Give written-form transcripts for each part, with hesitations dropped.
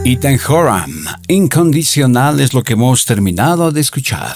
Ethan Horam, Incondicional es lo que hemos terminado de escuchar.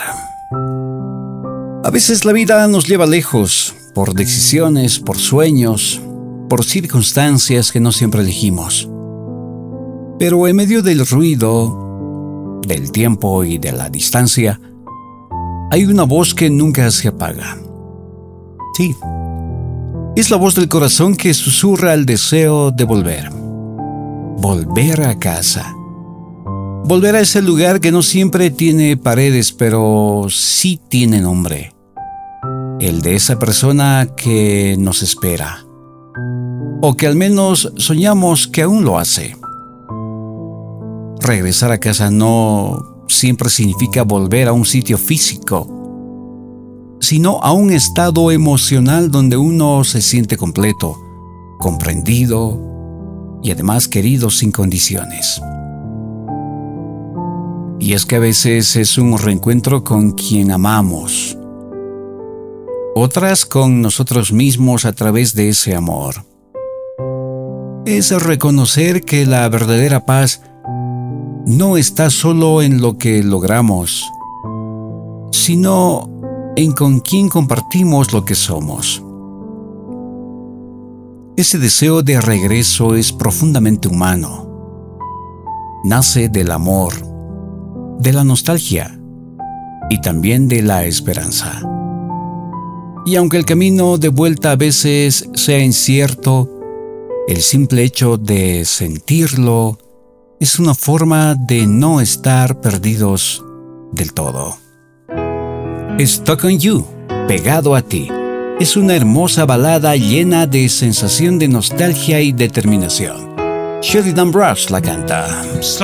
A veces la vida nos lleva lejos, por decisiones, por sueños, por circunstancias que no siempre elegimos. Pero en medio del ruido, del tiempo y de la distancia, hay una voz que nunca se apaga. Sí, es la voz del corazón que susurra el deseo de volver. Volver a casa. Volver a ese lugar que no siempre tiene paredes, pero sí tiene nombre. El de esa persona que nos espera. O que al menos soñamos que aún lo hace. Regresar a casa no siempre significa volver a un sitio físico, sino a un estado emocional donde uno se siente completo, comprendido y además querido sin condiciones. Y es que a veces es un reencuentro con quien amamos, otras con nosotros mismos a través de ese amor. Es reconocer que la verdadera paz no está solo en lo que logramos, sino en con quién compartimos lo que somos. Ese deseo de regreso es profundamente humano. Nace del amor, de la nostalgia y también de la esperanza. Y aunque el camino de vuelta a veces sea incierto, el simple hecho de sentirlo es una forma de no estar perdidos del todo. Stuck on You, pegado a ti, es una hermosa balada llena de sensación de nostalgia y determinación. Sheridan Brush la canta.